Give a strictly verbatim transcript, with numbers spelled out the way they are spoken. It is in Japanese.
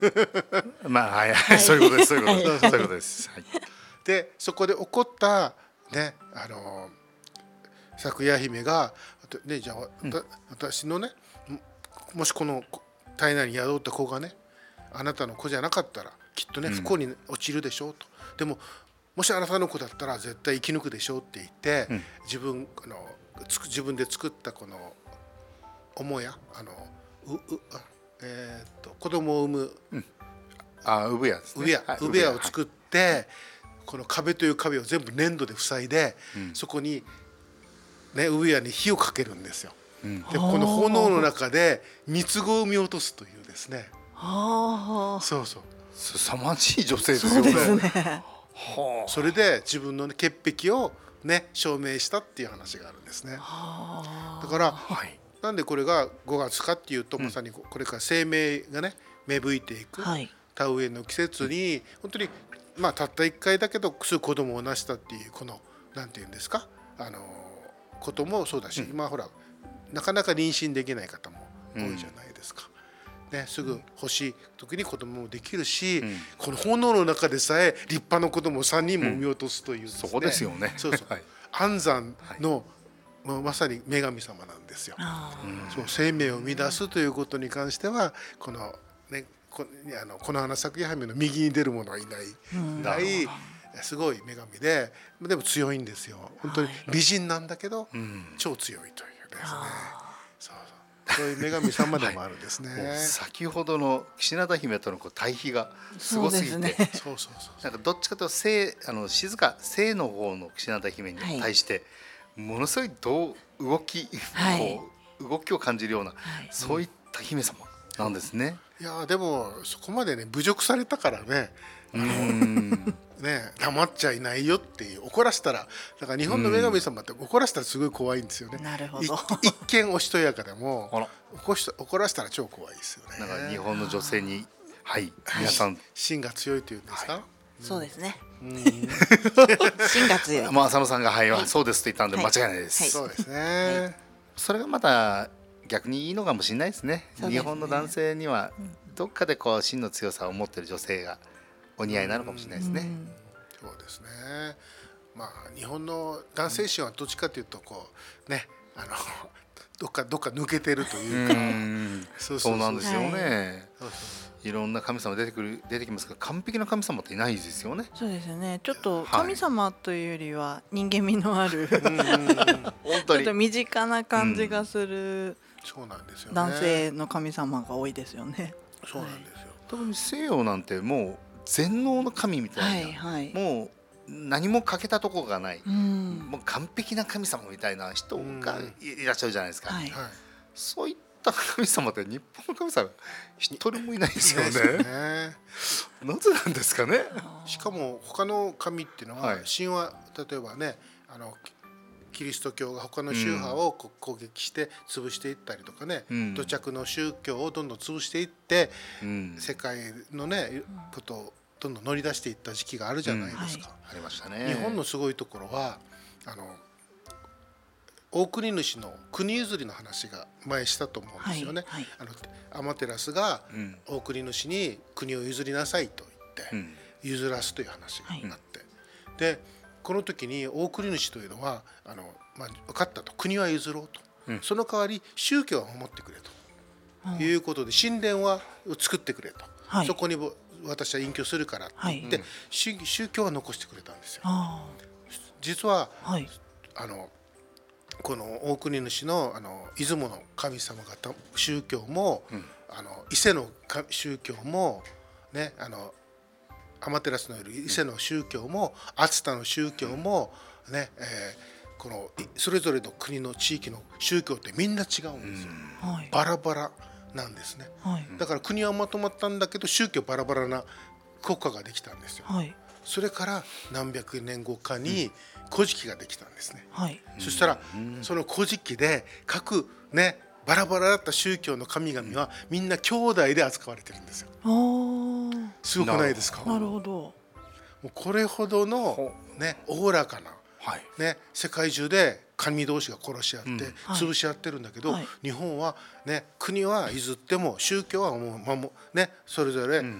まあはいはい、そういうことです、そういうことです、そういうことです。はい、 でそこで起こったね、あの咲夜姫が、ね、じゃあ、うん、私のね、もしこの体内に宿った子がね、あなたの子じゃなかったらきっとね、不幸に落ちるでしょうと。でももしあなたの子だったら絶対生き抜くでしょうって言って、うん、自分あの自分で作ったこの母屋、あのううえー、っと子供を産む、 うん、あ産屋ですね、 産屋、はい、産屋を作って、はい、この壁という壁を全部粘土で塞いで、うん、そこに、ね、産屋に火をかけるんですよ。うん、でこの炎の中で三つ子を産み落とすというですね。はあ、そうそう、 凄まじい女性ですよね。 そうですね。 はあ、それで自分の、ね、潔癖を、ね、証明したっていう話があるんですね。はあ、だから、はい、なんでこれがごがつかっていうと、うん、まさにこれから生命がね芽吹いていく、はい、田植えの季節に、うん、本当に、まあ、たったいっかいだけどすぐ子供を成したっていうこのなんていうんですか、あのこともそうだし、うん、今ほらなかなか妊娠できない方も多いじゃないですか。うんね、すぐ欲しい時に子供もできるし、うん、この炎の中でさえ立派な子供をさんにんも産み落とすというですね、 うん、そこですよね。 そうそう、はい、安産の、はい、まさに女神様なんですよ。そう生命を生み出すということに関してはこの、ね、こ, あのこの花咲夜姫の右に出る者はいないぐらいすごい女神で、でも強いんですよ。本当に美人なんだけど、はい、超強いというですね。そうそういう女神様でもあるんですね。はい、 先ほどの岸和田姫とのこう対比がすごすぎて、そうですね、そうそうそう、なんかどっちかというと静あの静か静の方の岸和田姫に対して、はい、ものすごいどう動き、はい、こう動きを感じるような、はい、そういった姫様なんですね。 いやでもそこまでね侮辱されたからね、あのね、黙っちゃいないよっていう、怒らせたら、だから日本の女神様って怒らせたらすごい怖いんですよね。 なるほど。 一見おしとやかでも怒らせたら超怖いですよね。 なんか日本の女性に、はい、皆さん芯が強いというんですか。はい、 うん、そうですね。芯が強い。 まあ浅野さんがはい、はい、そうですと言ったんで間違いないです。 はいはい、そうですね、はい。 それがまた逆にいいのかもしれないですね。ですね、日本の男性にはどっかでこう芯の強さを持っている女性がお似合いなのかもしれないですね。うん、 そうですね。まあ日本の男性心はどっちかというとこうね、あのどっかどっか抜けてるというか、うん、 そうそうそう、そうなんですよね。はい、いろんな神様出てくる出てきますけど完璧な神様っていないですよね。 そうですよね。ちょっと神様というよりは人間味のある、はい、本当にちょっと身近な感じがする、うん、 そうなんですよね。 男性の神様が多いですよね。 そうなんですよ。 特に西洋なんてもう全能の神みたいな、はいはい、もう何も欠けたところがない、うん、もう完璧な神様みたいな人がいらっしゃるじゃないですか。はい、そういった神様って日本の神様一人もいないですよね。なぜなんですかね。 しかも他の神っていうのは、はい、神話、例えばね、あのキリスト教が他の宗派を攻撃して潰していったりとかね、うん、土着の宗教をどんどん潰していって、うん、世界のねことをどんどん乗り出していった時期があるじゃないですか。うん、はい、 ありましたね。 日本のすごいところはあの大国主の国譲りの話が前したと思うんですよね。はいはい、あの天照が大国主に国を譲りなさいと言って譲らすという話になって、はい、でこの時に大国主というのはあの、まあ、分かったと、国は譲ろうと、うん、その代わり宗教は守ってくれということで、神殿は作ってくれと、はい、そこに私は隠居するからって言って、はい、宗教は残してくれたんですよ。実は、はい、あのこの大国主 の, あの出雲の神様方宗教も、うん、あの伊勢の宗教もね、あの天照のいる伊勢の宗教も熱田の宗教も、ね、えー、このそれぞれの国の地域の宗教ってみんな違うんですよ。はい、バラバラなんですね。はい、だから国はまとまったんだけど宗教バラバラな国家ができたんですよ。はい、それから何百年後かに古事記ができたんですね。はい、そしたらその古事記で各ねバラバラだった宗教の神々はみんな兄弟で扱われてるんですよ。すごくないですか。 なるほど。 もうこれほどのねおおらかなはいね、世界中で神同士が殺し合って潰し合ってるんだけど、 はい、 日本は、ね、国は譲っても宗教はもう、まもね、それぞれ